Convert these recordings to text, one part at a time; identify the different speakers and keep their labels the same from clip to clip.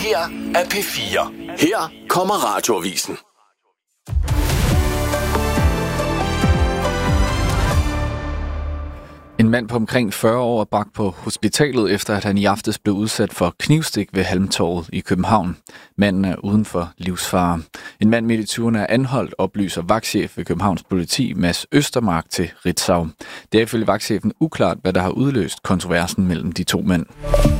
Speaker 1: her er P4. Her kommer Radioavisen.
Speaker 2: En mand på omkring 40 år er bragt på hospitalet, efter at han i aftes blev udsat for knivstik ved Halmtorvet i København. Manden er uden for livsfare. En mand midt i 20'erne er anholdt, oplyser vagtchef ved Københavns politi, Mads Østermark, til Ritzau. Det er ifølge vagtchefen uklart, hvad der har udløst kontroversen mellem de to mænd.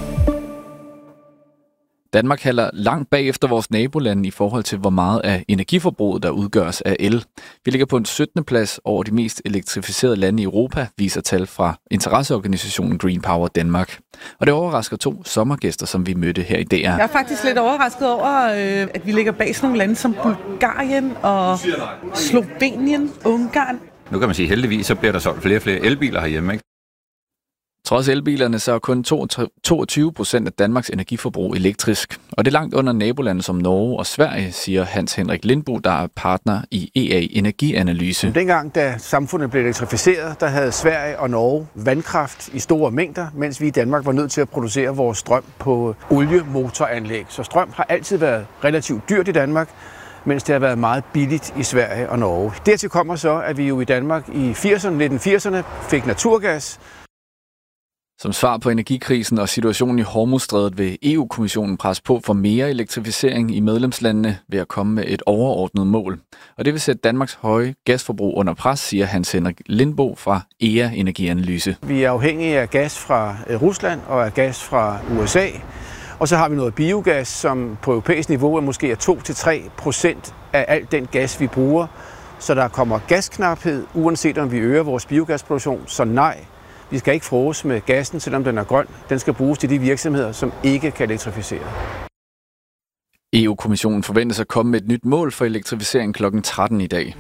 Speaker 2: Danmark halter langt bag efter vores nabolande i forhold til, hvor meget af energiforbruget, der udgøres af el. Vi ligger på en 17. plads over de mest elektrificerede lande i Europa, viser tal fra interesseorganisationen Green Power Danmark. Og det overrasker 2 sommergæster, som vi mødte her i DR.
Speaker 3: Jeg er faktisk lidt overrasket over, at vi ligger bag sådan nogle lande som Bulgarien og Slovenien, Ungarn.
Speaker 4: Nu kan man sige, heldigvis så bliver der solgt flere og flere elbiler herhjemme, ikke?
Speaker 2: Trods elbilerne så er kun 22% af Danmarks energiforbrug elektrisk. Og det er langt under nabolande som Norge og Sverige, siger Hans Henrik Lindbo, der er partner i EA Energianalyse.
Speaker 5: Dengang, da samfundet blev elektrificeret, der havde Sverige og Norge vandkraft i store mængder, mens vi i Danmark var nødt til at producere vores strøm på oliemotoranlæg. Så strøm har altid været relativt dyrt i Danmark, mens det har været meget billigt i Sverige og Norge. Dertil kommer så, at vi jo i Danmark i 1980'erne fik naturgas.
Speaker 2: Som svar på energikrisen og situationen i Hormuzstrædet vil EU-kommissionen presse på for mere elektrificering i medlemslandene ved at komme med et overordnet mål. Og det vil sætte Danmarks høje gasforbrug under pres, siger Hans Henrik Lindbo fra EA Energianalyse.
Speaker 5: Vi er afhængige af gas fra Rusland og af gas fra USA. Og så har vi noget biogas, som på europæisk niveau er måske 2-3% af al den gas, vi bruger. Så der kommer gasknaphed, uanset om vi øger vores biogasproduktion, så nej. Vi skal ikke fråse med gassen, selvom den er grøn. Den skal bruges til de virksomheder, som ikke kan elektrificere.
Speaker 2: EU-kommissionen forventes at komme med et nyt mål for elektrificering kl. 13 i dag.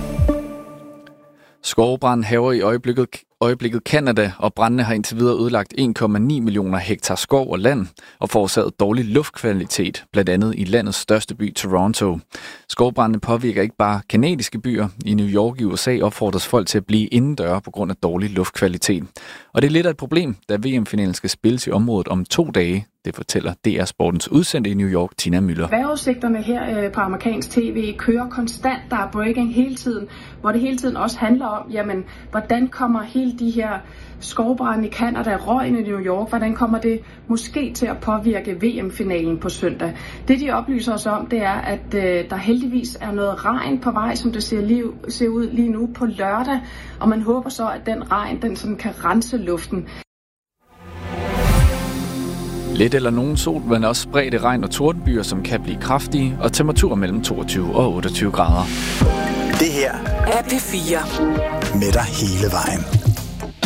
Speaker 2: Skovbrand hærger i øjeblikket Canada, og brændene har indtil videre ødelagt 1,9 millioner hektar skov og land og forårsaget dårlig luftkvalitet, blandt andet i landets største by, Toronto. Skovbrændene påvirker ikke bare kanadiske byer. I New York i USA opfordres folk til at blive indendøre på grund af dårlig luftkvalitet. Og det er lidt af et problem, da VM-finalen skal spilles i området om 2 dage. Det fortæller DR Sportens udsendte i New York, Tina Müller.
Speaker 6: Vejrudsigterne her på amerikansk tv kører konstant. Der er breaking hele tiden, hvor det hele tiden også handler om, jamen, hvordan kommer hele de her skovbrænde i Canada, røgen i New York, hvordan kommer det måske til at påvirke VM-finalen på søndag? Det de oplyser os om, det er, at der heldigvis er noget regn på vej, som det ser ud lige nu på lørdag, og man håber så, at den regn, den sådan kan rense luften.
Speaker 2: Lidt eller nogen sol, men også spredte regn og tordenbyer, som kan blive kraftige, og temperaturer mellem 22 og 28 grader.
Speaker 1: Det her er P4 med dig hele vejen.